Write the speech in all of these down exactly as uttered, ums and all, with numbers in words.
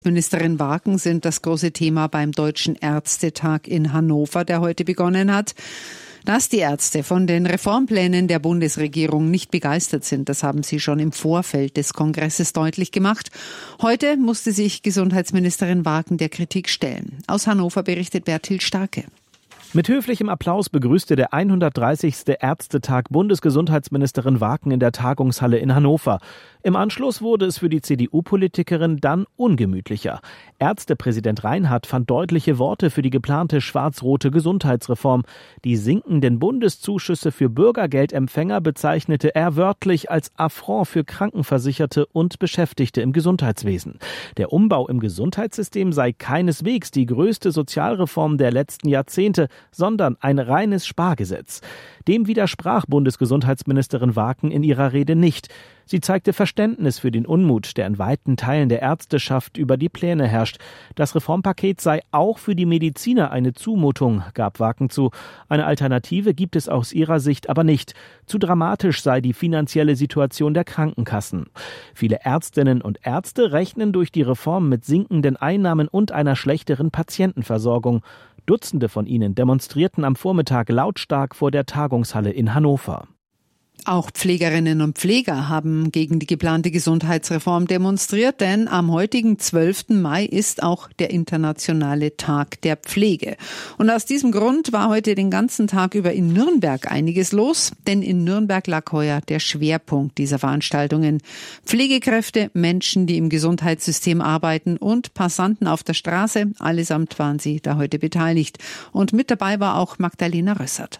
Ministerin Waken sind das große Thema beim Deutschen Ärztetag in Hannover, der heute begonnen hat. Dass die Ärzte von den Reformplänen der Bundesregierung nicht begeistert sind, das haben sie schon im Vorfeld des Kongresses deutlich gemacht. Heute musste sich Gesundheitsministerin Waken der Kritik stellen. Aus Hannover berichtet Bertil Starke. Mit höflichem Applaus begrüßte der hundertdreißigste Ärztetag Bundesgesundheitsministerin Waken in der Tagungshalle in Hannover. Im Anschluss wurde es für die C D U-Politikerin dann ungemütlicher. Ärztepräsident Reinhardt fand deutliche Worte für die geplante schwarz-rote Gesundheitsreform. Die sinkenden Bundeszuschüsse für Bürgergeldempfänger bezeichnete er wörtlich als Affront für Krankenversicherte und Beschäftigte im Gesundheitswesen. Der Umbau im Gesundheitssystem sei keineswegs die größte Sozialreform der letzten Jahrzehnte, sondern ein reines Spargesetz. Dem widersprach Bundesgesundheitsministerin Waken in ihrer Rede nicht. Sie zeigte Verständnis für den Unmut, der in weiten Teilen der Ärzteschaft über die Pläne herrscht. Das Reformpaket sei auch für die Mediziner eine Zumutung, gab Waken zu. Eine Alternative gibt es aus ihrer Sicht aber nicht. Zu dramatisch sei die finanzielle Situation der Krankenkassen. Viele Ärztinnen und Ärzte rechnen durch die Reform mit sinkenden Einnahmen und einer schlechteren Patientenversorgung. Dutzende von ihnen demonstrierten am Vormittag lautstark vor der Tagungshalle in Hannover. Auch Pflegerinnen und Pfleger haben gegen die geplante Gesundheitsreform demonstriert, denn am heutigen zwölften Mai ist auch der internationale Tag der Pflege. Und aus diesem Grund war heute den ganzen Tag über in Nürnberg einiges los, denn in Nürnberg lag heuer der Schwerpunkt dieser Veranstaltungen. Pflegekräfte, Menschen, die im Gesundheitssystem arbeiten und Passanten auf der Straße, allesamt waren sie da heute beteiligt. Und mit dabei war auch Magdalena Rössert.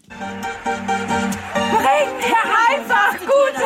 Einfach gute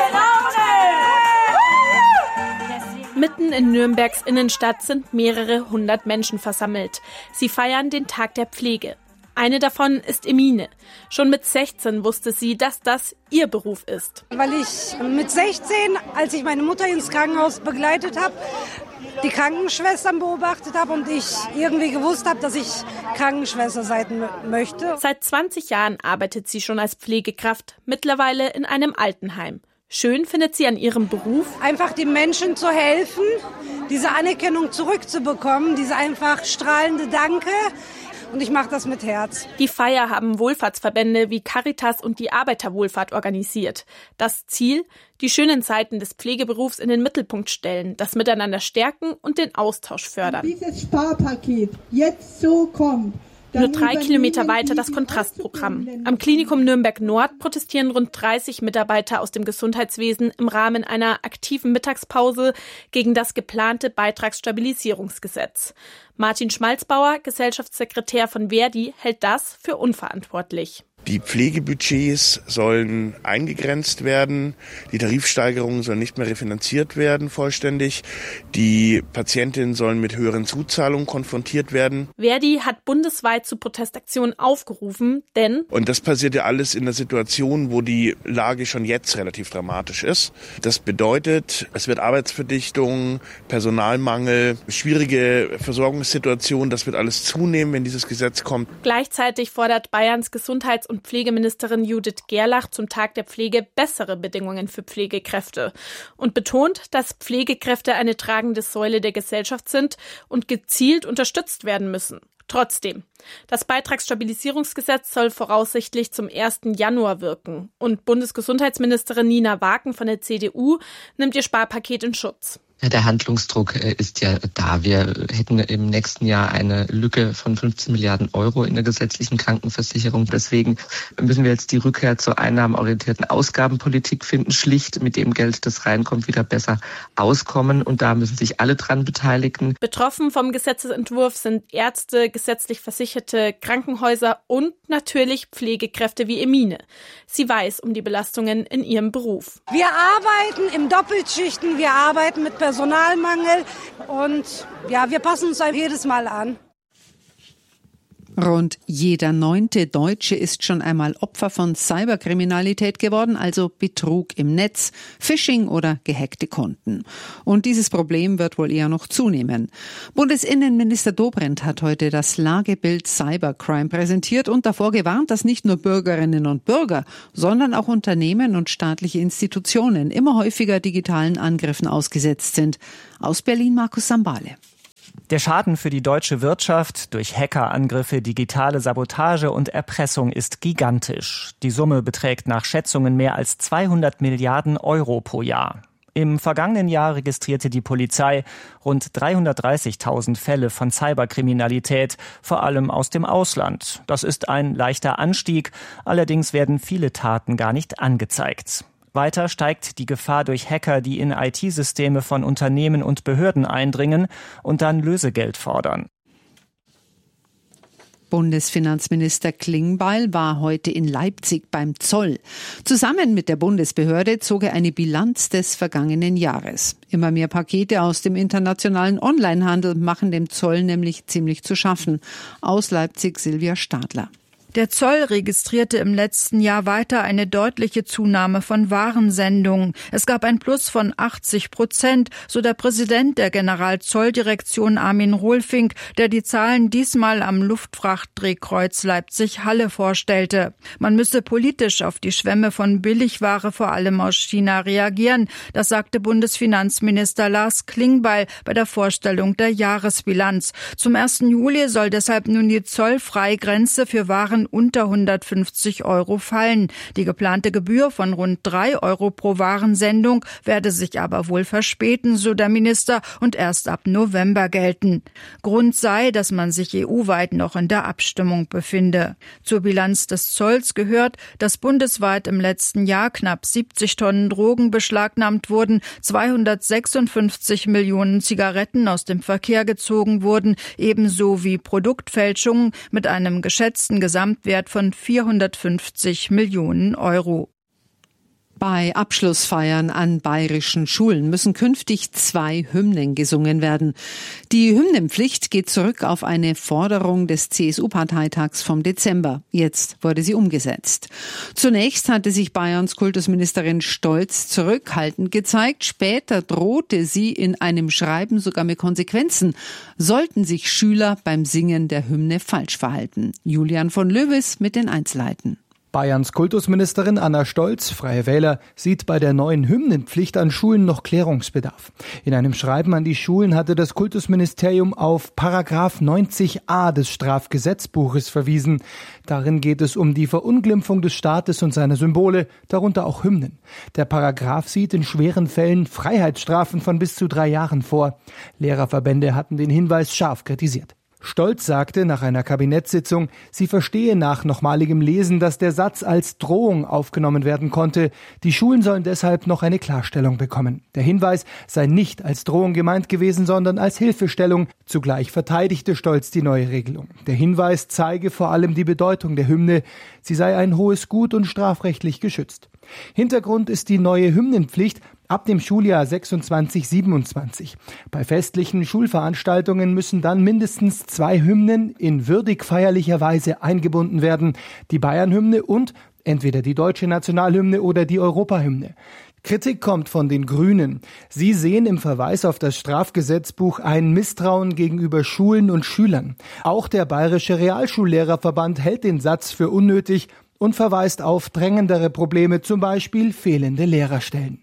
Laune! Mitten in Nürnbergs Innenstadt sind mehrere hundert Menschen versammelt. Sie feiern den Tag der Pflege. Eine davon ist Emine. Schon mit sechzehn wusste sie, dass das ihr Beruf ist. Weil ich mit sechzehn, als ich meine Mutter ins Krankenhaus begleitet habe, die Krankenschwestern beobachtet habe und ich irgendwie gewusst habe, dass ich Krankenschwester sein möchte. Seit zwanzig Jahren arbeitet sie schon als Pflegekraft, mittlerweile in einem Altenheim. Schön findet sie an ihrem Beruf, einfach den Menschen zu helfen, diese Anerkennung zurückzubekommen, diese einfach strahlende Danke. Und ich mache das mit Herz. Die Feier haben Wohlfahrtsverbände wie Caritas und die Arbeiterwohlfahrt organisiert. Das Ziel, die schönen Seiten des Pflegeberufs in den Mittelpunkt stellen, das Miteinander stärken und den Austausch fördern. Wenn dieses Sparpaket jetzt so kommt, nur drei Kilometer weiter das Kontrastprogramm. Am Klinikum Nürnberg Nord protestieren rund dreißig Mitarbeiter aus dem Gesundheitswesen im Rahmen einer aktiven Mittagspause gegen das geplante Beitragsstabilisierungsgesetz. Martin Schmalzbauer, Gesellschaftssekretär von Verdi, hält das für unverantwortlich. Die Pflegebudgets sollen eingegrenzt werden, die Tarifsteigerungen sollen nicht mehr refinanziert werden vollständig, die Patientinnen sollen mit höheren Zuzahlungen konfrontiert werden. Verdi hat bundesweit zu Protestaktionen aufgerufen, denn... Und das passiert ja alles in einer Situation, wo die Lage schon jetzt relativ dramatisch ist. Das bedeutet, es wird Arbeitsverdichtung, Personalmangel, schwierige Versorgungssituationen, das wird alles zunehmen, wenn dieses Gesetz kommt. Gleichzeitig fordert Bayerns Gesundheits- und Pflegeministerin Judith Gerlach zum Tag der Pflege bessere Bedingungen für Pflegekräfte und betont, dass Pflegekräfte eine tragende Säule der Gesellschaft sind und gezielt unterstützt werden müssen. Trotzdem, das Beitragsstabilisierungsgesetz soll voraussichtlich zum ersten Januar wirken und Bundesgesundheitsministerin Nina Waken von der C D U nimmt ihr Sparpaket in Schutz. Der Handlungsdruck ist ja da. Wir hätten im nächsten Jahr eine Lücke von fünfzehn Milliarden Euro in der gesetzlichen Krankenversicherung. Deswegen müssen wir jetzt die Rückkehr zur einnahmenorientierten Ausgabenpolitik finden, schlicht mit dem Geld, das reinkommt, wieder besser auskommen. Und da müssen sich alle dran beteiligen. Betroffen vom Gesetzesentwurf sind Ärzte, gesetzlich versicherte Krankenhäuser und natürlich Pflegekräfte wie Emine. Sie weiß um die Belastungen in ihrem Beruf. Wir arbeiten im Doppelschichten, wir arbeiten mit Personalmangel und ja, wir passen uns jedes Mal an. Rund jeder neunte Deutsche ist schon einmal Opfer von Cyberkriminalität geworden, also Betrug im Netz, Phishing oder gehackte Konten. Und dieses Problem wird wohl eher noch zunehmen. Bundesinnenminister Dobrindt hat heute das Lagebild Cybercrime präsentiert und davor gewarnt, dass nicht nur Bürgerinnen und Bürger, sondern auch Unternehmen und staatliche Institutionen immer häufiger digitalen Angriffen ausgesetzt sind. Aus Berlin Markus Sambale. Der Schaden für die deutsche Wirtschaft durch Hackerangriffe, digitale Sabotage und Erpressung ist gigantisch. Die Summe beträgt nach Schätzungen mehr als zweihundert Milliarden Euro pro Jahr. Im vergangenen Jahr registrierte die Polizei rund dreihundertdreißigtausend Fälle von Cyberkriminalität, vor allem aus dem Ausland. Das ist ein leichter Anstieg, allerdings werden viele Taten gar nicht angezeigt. Weiter steigt die Gefahr durch Hacker, die in I T-Systeme von Unternehmen und Behörden eindringen und dann Lösegeld fordern. Bundesfinanzminister Klingbeil war heute in Leipzig beim Zoll. Zusammen mit der Bundesbehörde zog er eine Bilanz des vergangenen Jahres. Immer mehr Pakete aus dem internationalen Onlinehandel machen dem Zoll nämlich ziemlich zu schaffen. Aus Leipzig Silvia Stadler. Der Zoll registrierte im letzten Jahr weiter eine deutliche Zunahme von Warensendungen. Es gab ein Plus von achtzig Prozent, so der Präsident der Generalzolldirektion Armin Rohlfink, der die Zahlen diesmal am Luftfrachtdrehkreuz Leipzig-Halle vorstellte. Man müsse politisch auf die Schwemme von Billigware vor allem aus China reagieren. Das sagte Bundesfinanzminister Lars Klingbeil bei der Vorstellung der Jahresbilanz. Zum ersten Juli soll deshalb nun die Zollfreigrenze für Waren unter hundertfünfzig Euro fallen. Die geplante Gebühr von rund drei Euro pro Warensendung werde sich aber wohl verspäten, so der Minister, und erst ab November gelten. Grund sei, dass man sich E U-weit noch in der Abstimmung befinde. Zur Bilanz des Zolls gehört, dass bundesweit im letzten Jahr knapp siebzig Tonnen Drogen beschlagnahmt wurden, zweihundertsechsundfünfzig Millionen Zigaretten aus dem Verkehr gezogen wurden, ebenso wie Produktfälschungen mit einem geschätzten Gesamt Wert von vierhundertfünfzig Millionen Euro. Bei Abschlussfeiern an bayerischen Schulen müssen künftig zwei Hymnen gesungen werden. Die Hymnenpflicht geht zurück auf eine Forderung des C S U-Parteitags vom Dezember. Jetzt wurde sie umgesetzt. Zunächst hatte sich Bayerns Kultusministerin Stolz zurückhaltend gezeigt. Später drohte sie in einem Schreiben sogar mit Konsequenzen, sollten sich Schüler beim Singen der Hymne falsch verhalten. Julian von Löwes mit den Einzelheiten. Bayerns Kultusministerin Anna Stolz, Freie Wähler, sieht bei der neuen Hymnenpflicht an Schulen noch Klärungsbedarf. In einem Schreiben an die Schulen hatte das Kultusministerium auf Paragraph neunzig a des Strafgesetzbuches verwiesen. Darin geht es um die Verunglimpfung des Staates und seiner Symbole, darunter auch Hymnen. Der Paragraph sieht in schweren Fällen Freiheitsstrafen von bis zu drei Jahren vor. Lehrerverbände hatten den Hinweis scharf kritisiert. Stolz sagte nach einer Kabinettssitzung, sie verstehe nach nochmaligem Lesen, dass der Satz als Drohung aufgenommen werden konnte. Die Schulen sollen deshalb noch eine Klarstellung bekommen. Der Hinweis sei nicht als Drohung gemeint gewesen, sondern als Hilfestellung. Zugleich verteidigte Stolz die neue Regelung. Der Hinweis zeige vor allem die Bedeutung der Hymne. Sie sei ein hohes Gut und strafrechtlich geschützt. Hintergrund ist die neue Hymnenpflicht ab dem Schuljahr sechsundzwanzig siebenundzwanzig. Bei festlichen Schulveranstaltungen müssen dann mindestens zwei Hymnen in würdig feierlicher Weise eingebunden werden. Die Bayernhymne und entweder die deutsche Nationalhymne oder die Europahymne. Kritik kommt von den Grünen. Sie sehen im Verweis auf das Strafgesetzbuch ein Misstrauen gegenüber Schulen und Schülern. Auch der Bayerische Realschullehrerverband hält den Satz für unnötig und verweist auf drängendere Probleme, zum Beispiel fehlende Lehrerstellen.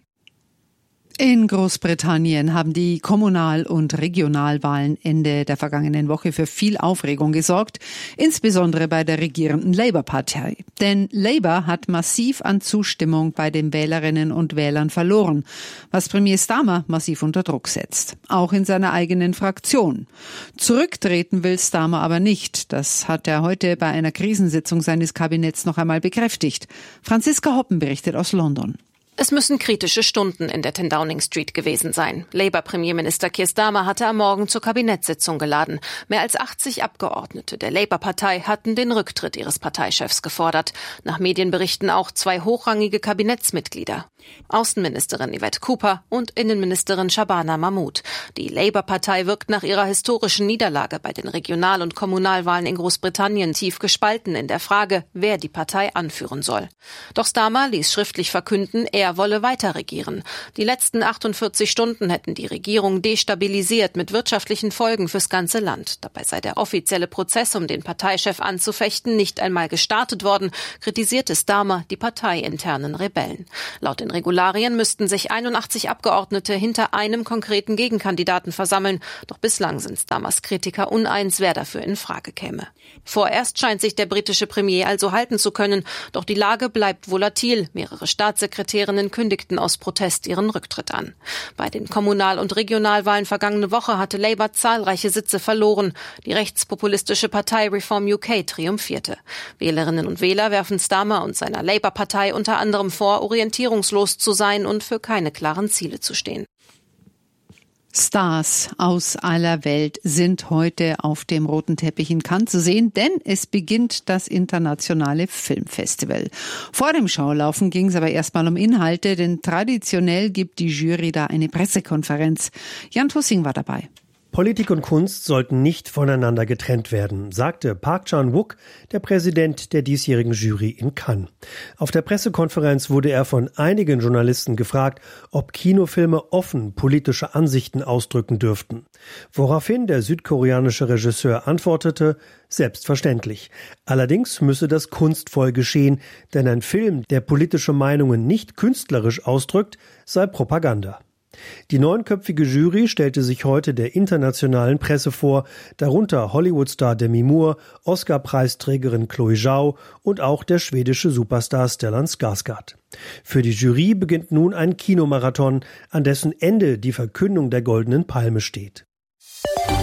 In Großbritannien haben die Kommunal- und Regionalwahlen Ende der vergangenen Woche für viel Aufregung gesorgt, insbesondere bei der regierenden Labour-Partei. Denn Labour hat massiv an Zustimmung bei den Wählerinnen und Wählern verloren, was Premier Starmer massiv unter Druck setzt, auch in seiner eigenen Fraktion. Zurücktreten will Starmer aber nicht. Das hat er heute bei einer Krisensitzung seines Kabinetts noch einmal bekräftigt. Franziska Hoppen berichtet aus London. Es müssen kritische Stunden in der ten Downing Street gewesen sein. Labour-Premierminister Keir Starmer hatte am Morgen zur Kabinettssitzung geladen. Mehr als achtzig Abgeordnete der Labour-Partei hatten den Rücktritt ihres Parteichefs gefordert. Nach Medienberichten auch zwei hochrangige Kabinettsmitglieder. Außenministerin Yvette Cooper und Innenministerin Shabana Mahmood. Die Labour-Partei wirkt nach ihrer historischen Niederlage bei den Regional- und Kommunalwahlen in Großbritannien tief gespalten in der Frage, wer die Partei anführen soll. Doch Starmer ließ schriftlich verkünden, er wolle weiter regieren. Die letzten achtundvierzig Stunden hätten die Regierung destabilisiert mit wirtschaftlichen Folgen fürs ganze Land. Dabei sei der offizielle Prozess, um den Parteichef anzufechten, nicht einmal gestartet worden, kritisierte Starmer die parteiinternen Rebellen. Laut den den Regularien müssten sich einundachtzig Abgeordnete hinter einem konkreten Gegenkandidaten versammeln. Doch bislang sind Starmers-Kritiker uneins, wer dafür in Frage käme. Vorerst scheint sich der britische Premier also halten zu können. Doch die Lage bleibt volatil. Mehrere Staatssekretärinnen kündigten aus Protest ihren Rücktritt an. Bei den Kommunal- und Regionalwahlen vergangene Woche hatte Labour zahlreiche Sitze verloren. Die rechtspopulistische Partei Reform U K triumphierte. Wählerinnen und Wähler werfen Starmer und seiner Labour-Partei unter anderem vor, orientierungslos zu sein und für keine klaren Ziele zu stehen. Stars aus aller Welt sind heute auf dem roten Teppich in Cannes zu sehen, denn es beginnt das internationale Filmfestival. Vor dem Schaulaufen ging es aber erstmal um Inhalte, denn traditionell gibt die Jury da eine Pressekonferenz. Jan Tussing war dabei. Politik und Kunst sollten nicht voneinander getrennt werden, sagte Park Chan-wook, der Präsident der diesjährigen Jury in Cannes. Auf der Pressekonferenz wurde er von einigen Journalisten gefragt, ob Kinofilme offen politische Ansichten ausdrücken dürften. Woraufhin der südkoreanische Regisseur antwortete, selbstverständlich. Allerdings müsse das kunstvoll geschehen, denn ein Film, der politische Meinungen nicht künstlerisch ausdrückt, sei Propaganda. Die neunköpfige Jury stellte sich heute der internationalen Presse vor, darunter Hollywood-Star Demi Moore, Oscar-Preisträgerin Chloe Zhao und auch der schwedische Superstar Stellan Skarsgård. Für die Jury beginnt nun ein Kinomarathon, an dessen Ende die Verkündung der Goldenen Palme steht.